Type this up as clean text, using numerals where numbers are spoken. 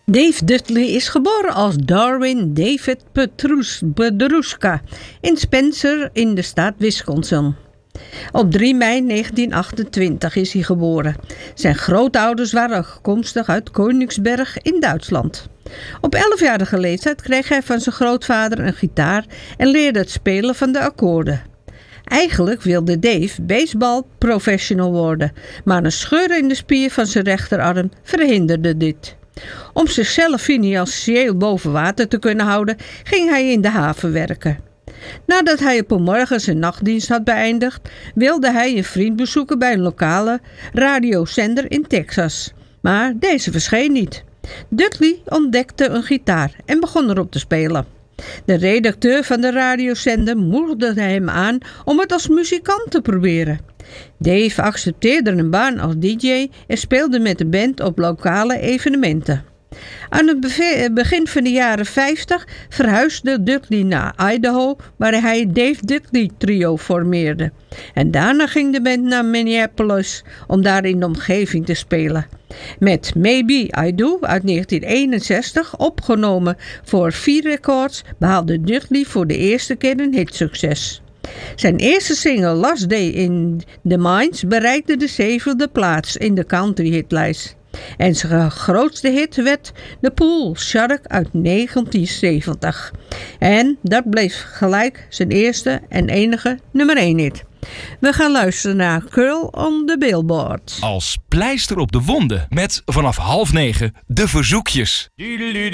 Dave Dudley is geboren als Darwin David Bedruska in Spencer in de staat Wisconsin. Op 3 mei 1928 is hij geboren. Zijn grootouders waren afkomstig uit Koningsberg in Duitsland. Op 11-jarige leeftijd kreeg hij van zijn grootvader een gitaar en leerde het spelen van de akkoorden. Eigenlijk wilde Dave baseball professional worden, maar een scheur in de spier van zijn rechterarm verhinderde dit. Om zichzelf financieel boven water te kunnen houden, ging hij in de haven werken. Nadat hij op een morgen zijn nachtdienst had beëindigd, wilde hij een vriend bezoeken bij een lokale radiozender in Texas. Maar deze verscheen niet. Dudley ontdekte een gitaar en begon erop te spelen. De redacteur van de radiozender moedigde hem aan om het als muzikant te proberen. Dave accepteerde een baan als DJ en speelde met de band op lokale evenementen. Aan het begin van de jaren 50 verhuisde Dudley naar Idaho, waar hij het Dave Dudley Trio formeerde. En daarna ging de band naar Minneapolis om daar in de omgeving te spelen. Met Maybe I Do uit 1961, opgenomen voor 4 Records, behaalde Dudley voor de eerste keer een hitsucces. Zijn eerste single Last Day in the Mines bereikte de 7e plaats in de country hitlijst. En zijn grootste hit werd The Pool Shark uit 1970. En dat bleef gelijk zijn eerste en enige nummer 1 hit. We gaan luisteren naar Girl on the Billboard. Als pleister op de wonden met vanaf 20:30 de verzoekjes.